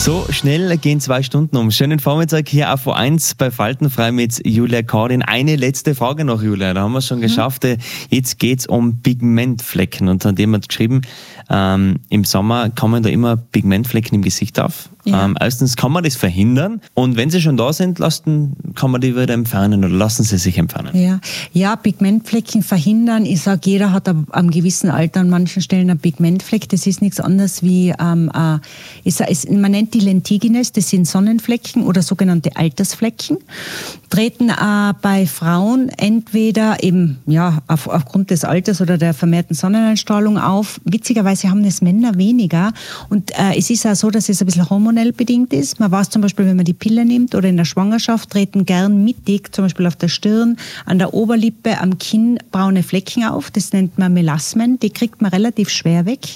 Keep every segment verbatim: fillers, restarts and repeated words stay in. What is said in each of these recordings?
So schnell gehen zwei Stunden um. Schönen Vormittag hier auf O eins bei Faltenfrei mit Julia Kordin. Eine letzte Frage noch, Julia. Da haben wir es schon mhm. geschafft. Jetzt geht es um Pigmentflecken. Und dann hat jemand geschrieben, ähm, im Sommer kommen da immer Pigmentflecken im Gesicht auf. Ja. Ähm, erstens kann man das verhindern. Und wenn sie schon da sind, lassen, kann man die wieder entfernen oder lassen sie sich entfernen. Ja, ja, Pigmentflecken verhindern. Ich sage, jeder hat ab einem gewissen Alter an manchen Stellen einen Pigmentfleck. Das ist nichts anderes wie, ähm, äh, ich sag, es, man nennt die Lentigines, das sind Sonnenflecken oder sogenannte Altersflecken. Treten äh, bei Frauen entweder eben ja, auf, aufgrund des Alters oder der vermehrten Sonneneinstrahlung auf. Witzigerweise haben es Männer weniger. Und äh, es ist auch so, dass es ein bisschen hormonell bedingt ist. Man weiß zum Beispiel, wenn man die Pille nimmt oder in der Schwangerschaft, treten gern mittig, zum Beispiel auf der Stirn, an der Oberlippe, am Kinn braune Flecken auf. Das nennt man Melasmen. Die kriegt man relativ schwer weg.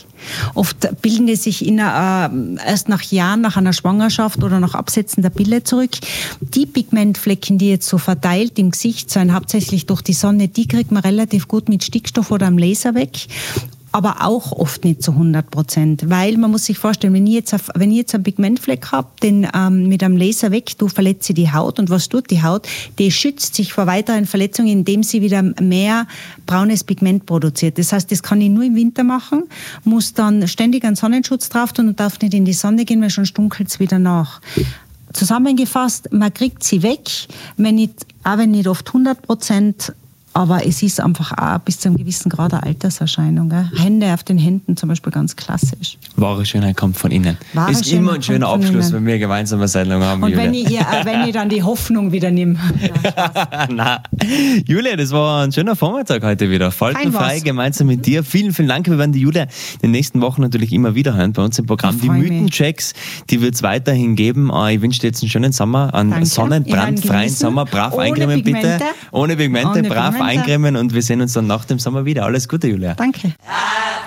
Oft bilden die sich in einer, äh, erst nach Jahren, nach einer Schwangerschaft oder nach Absetzen der Pille zurück. Die Pigmentflecken, die jetzt so verteilt im Gesicht sind, hauptsächlich durch die Sonne, die kriegt man relativ gut mit Stickstoff oder am Laser weg. Aber auch oft nicht zu hundert Prozent, weil man muss sich vorstellen, wenn ich jetzt, auf, wenn ich jetzt einen Pigmentfleck habe, den ähm, mit einem Laser weg, du verletze die Haut und was tut die Haut? Die schützt sich vor weiteren Verletzungen, indem sie wieder mehr braunes Pigment produziert. Das heißt, das kann ich nur im Winter machen, muss dann ständig einen Sonnenschutz drauf tun und darf nicht in die Sonne gehen, weil sonst dunkelt es wieder nach. Zusammengefasst, man kriegt sie weg, wenn nicht, auch wenn nicht oft hundert Prozent, aber es ist einfach auch bis zu einem gewissen Grad eine Alterserscheinung. Gell? Hände auf den Händen zum Beispiel ganz klassisch. Wahre Schönheit kommt von innen. Wahre ist Schönheit immer ein schöner Abschluss, wenn wir gemeinsam eine Sendung haben. Und Julia. wenn ich, ja, wenn ich dann die Hoffnung wieder nehme. Ja, Na, Julia, das war ein schöner Vormittag heute wieder. Faltenfrei gemeinsam mit dir. Vielen, vielen Dank. Wir werden die Julia in den nächsten Wochen natürlich immer wieder hören bei uns im Programm. Die Mythenchecks, die wird es weiterhin geben. Ich wünsche dir jetzt einen schönen Sommer, einen Danke. sonnenbrandfreien Sommer. Brav Ohne eincremen, Pigmente. bitte. Ohne Pigmente, Ohne brav Pigmente. eincremen und wir sehen uns dann nach dem Sommer wieder. Alles Gute, Julia. Danke.